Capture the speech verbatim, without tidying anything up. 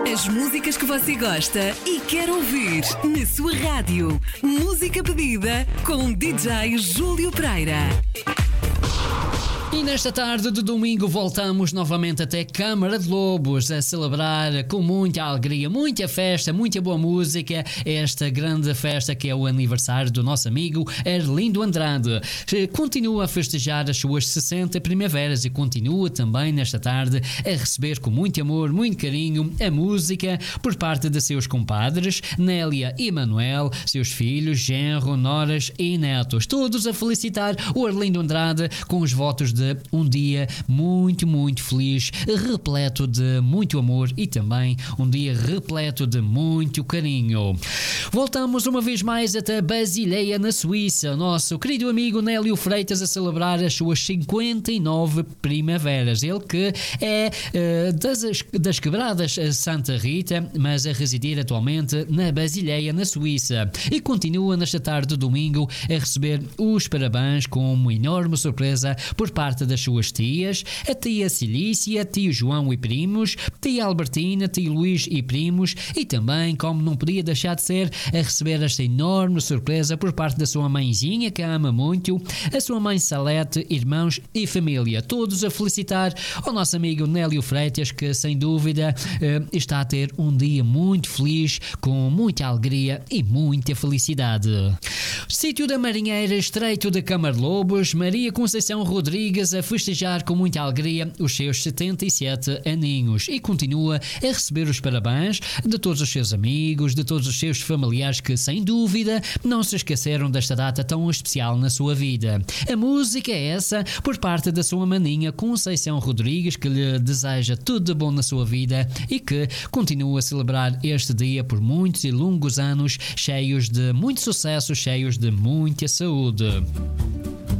As músicas que você gosta e quer ouvir na sua rádio. Música pedida com D J Júlio Pereira. E nesta tarde de domingo voltamos novamente até Câmara de Lobos a celebrar com muita alegria, muita festa, muita boa música esta grande festa que é o aniversário do nosso amigo Arlindo Andrade. Continua a festejar as suas sessenta primaveras e continua também nesta tarde a receber com muito amor, muito carinho a música por parte de seus compadres Nélia e Manuel, seus filhos, genro, noras e netos, todos a felicitar o Arlindo Andrade com os votos de um dia muito, muito feliz, repleto de muito amor e também um dia repleto de muito carinho. Voltamos uma vez mais até Basileia, na Suíça. Nosso querido amigo Nélio Freitas a celebrar as suas cinquenta e nove primaveras. Ele que é uh, das, das quebradas Santa Rita, mas a residir atualmente na Basileia, na Suíça. E continua nesta tarde de domingo a receber os parabéns com uma enorme surpresa por parte das suas tias, a tia Cilícia, tio João e primos, tia Albertina, tio Luís e primos, e também, como não podia deixar de ser, a receber esta enorme surpresa por parte da sua mãezinha, que a ama muito, a sua mãe Salete, irmãos e família, todos a felicitar o nosso amigo Nélio Freitas, que sem dúvida está a ter um dia muito feliz, com muita alegria e muita felicidade. Sítio da Marinheira, Estreito de Câmara de Lobos, Maria Conceição Rodrigues a festejar com muita alegria os seus setenta e sete aninhos e continua a receber os parabéns de todos os seus amigos, de todos os seus familiares que, sem dúvida, não se esqueceram desta data tão especial na sua vida. A música é essa por parte da sua maninha Conceição Rodrigues, que lhe deseja tudo de bom na sua vida e que continua a celebrar este dia por muitos e longos anos, cheios de muito sucesso, cheios de muita saúde.